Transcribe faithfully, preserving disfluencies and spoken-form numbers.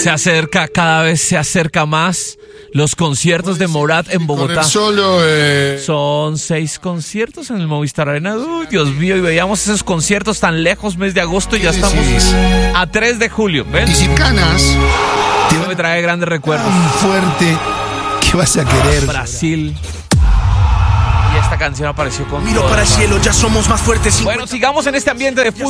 Se acerca, cada vez se acerca más los conciertos de Morat en Bogotá. Con el solo, eh... Son seis conciertos en el Movistar Arena. Uy, Dios mío, y veíamos esos conciertos tan lejos, mes de agosto, y ya estamos a tres de julio. ¿Ven? Tisicanas. Esto me trae grandes recuerdos. Tan fuerte que vas a querer. Brasil. Y esta canción apareció con... Miro para el cielo, ya somos más fuertes. Bueno, sigamos en este ambiente de fútbol.